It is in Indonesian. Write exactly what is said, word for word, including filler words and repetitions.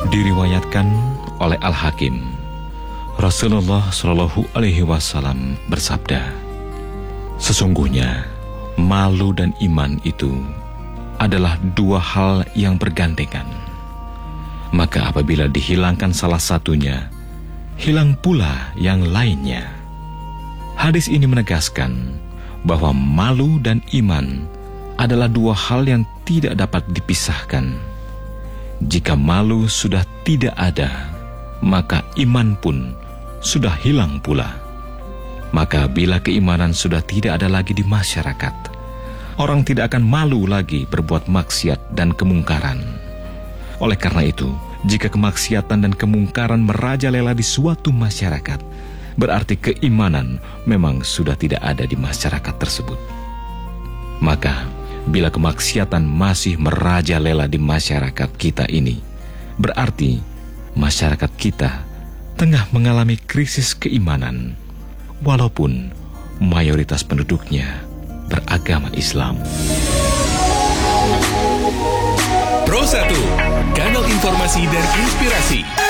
Diriwayatkan oleh Al-Hakim, Rasulullah Shallallahu Alaihi Wasallam bersabda, sesungguhnya malu dan iman itu adalah dua hal yang bergandengan. Maka apabila dihilangkan salah satunya, hilang pula yang lainnya. Hadis ini menegaskan bahwa malu dan iman adalah dua hal yang tidak dapat dipisahkan. Jika malu sudah tidak ada, maka iman pun sudah hilang pula. Maka bila keimanan sudah tidak ada lagi di masyarakat, orang tidak akan malu lagi berbuat maksiat dan kemungkaran. Oleh karena itu, jika kemaksiatan dan kemungkaran merajalela di suatu masyarakat, berarti keimanan memang sudah tidak ada di masyarakat tersebut. Maka, bila kemaksiatan masih merajalela di masyarakat kita ini, berarti masyarakat kita tengah mengalami krisis keimanan, walaupun mayoritas penduduknya beragama Islam. Pro satu, kanal informasi dan inspirasi.